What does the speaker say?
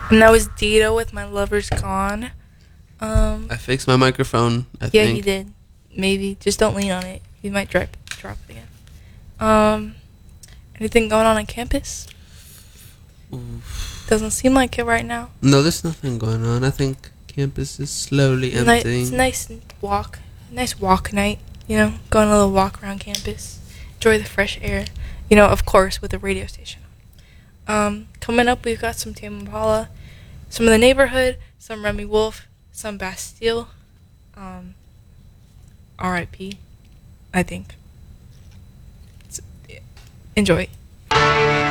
And that was Dito with My Lover's Gone. I fixed my microphone, I Yeah, think. he did. Maybe. Just don't lean on it. You might drop it again. Anything going on campus? Oof. Doesn't seem like it right now. No, there's nothing going on. I think campus is slowly emptying. It's a nice walk night. Going a little walk around campus. Enjoy the fresh air. Of course, with the radio station. Coming up, we've got some Tame Impala, some of the Neighborhood, some Remy Wolf, some Bastille. R.I.P. I think. Enjoy.